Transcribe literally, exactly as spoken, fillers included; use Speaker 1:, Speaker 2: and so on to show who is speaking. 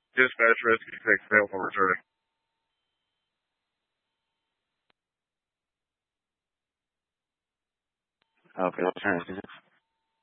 Speaker 1: Dispatch rescue six fail for returning.
Speaker 2: Okay, turn.